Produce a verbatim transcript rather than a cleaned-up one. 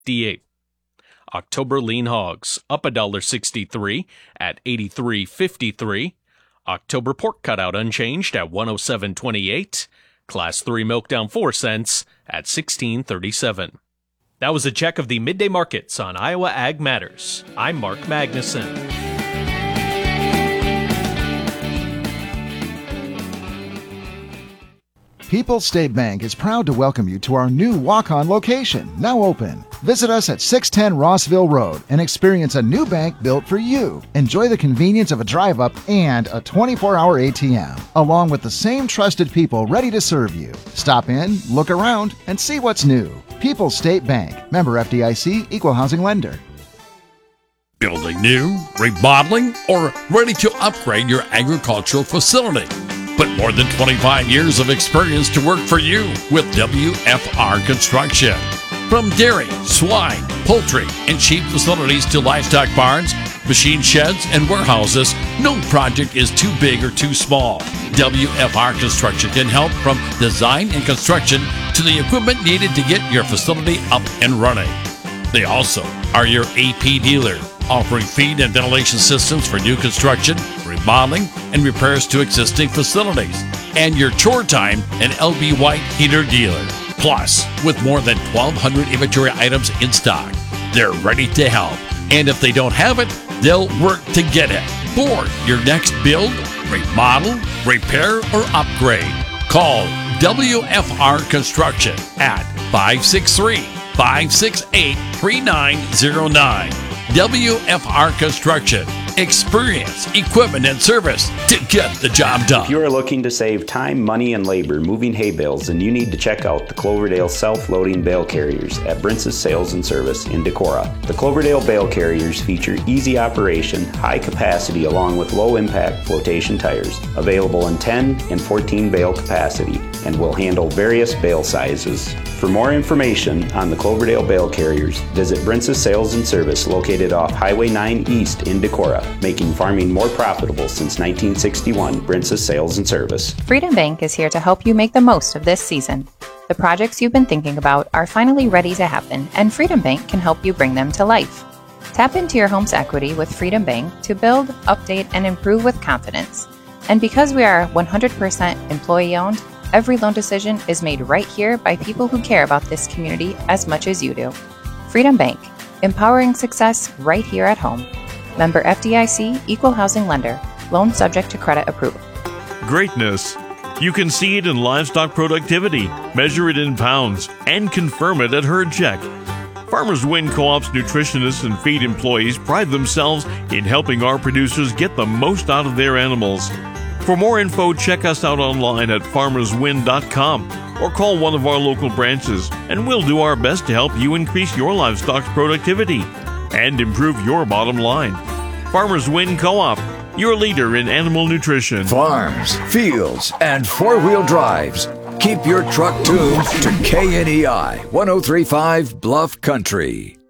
fifty-eight. October lean hogs up one dollar sixty-three at eighty-three fifty-three. October pork cutout unchanged at one oh seven twenty-eight. Class three milk down four cents at sixteen thirty-seven. That was a check of the midday markets on Iowa Ag Matters. I'm Mark Magnuson. People's State Bank is proud to welcome you to our new walk-on location, now open. Visit us at six ten Rossville Road and experience a new bank built for you. Enjoy the convenience of a drive-up and a twenty-four hour A T M, along with the same trusted people ready to serve you. Stop in, look around, and see what's new. People's State Bank, member F D I C, equal housing lender. Building new, remodeling, or ready to upgrade your agricultural facility. Put more than twenty-five years of experience to work for you with W F R Construction. From dairy, swine, poultry, and sheep facilities to livestock barns, machine sheds, and warehouses, no project is too big or too small. W F R Construction can help from design and construction to the equipment needed to get your facility up and running. They also are your A P dealer, offering feed and ventilation systems for new construction, remodeling, and repairs to existing facilities, and your Chore Time and L B White heater dealer. Plus, with more than twelve hundred inventory items in stock, they're ready to help. And if they don't have it, they'll work to get it for your next build, remodel, repair, or upgrade. Call W F R Construction at five six three, five six eight, three nine zero nine. W F R Construction. Experience, equipment, and service to get the job done. If you are looking to save time, money, and labor moving hay bales, then you need to check out the Cloverdale self-loading bale carriers at Brintz's Sales and Service in Decorah. The Cloverdale bale carriers feature easy operation, high capacity, along with low-impact flotation tires, available in ten and fourteen bale capacity, and will handle various bale sizes. For more information on the Cloverdale bale carriers, visit Brintz's Sales and Service located off Highway nine East in Decorah, making farming more profitable since nineteen sixty-one. Brintz's Sales and Service. Freedom Bank is here to help you make the most of this season. The projects you've been thinking about are finally ready to happen, and Freedom Bank can help you bring them to life. Tap into your home's equity with Freedom Bank to build, update, and improve with confidence. And because we are one hundred percent employee-owned, every loan decision is made right here by people who care about this community as much as you do. Freedom Bank, empowering success right here at home. Member F D I C, equal housing lender. Loan subject to credit approval. Greatness. You can see it in livestock productivity, measure it in pounds, and confirm it at Herd Check. Farmers Win Co-op's nutritionists and feed employees pride themselves in helping our producers get the most out of their animals. For more info, check us out online at farmers win dot com or call one of our local branches, and we'll do our best to help you increase your livestock's productivity and improve your bottom line. Farmers Win Co-op, your leader in animal nutrition. Farms, fields, and four-wheel drives. Keep your truck tuned to K N E I one oh three point five Bluff Country.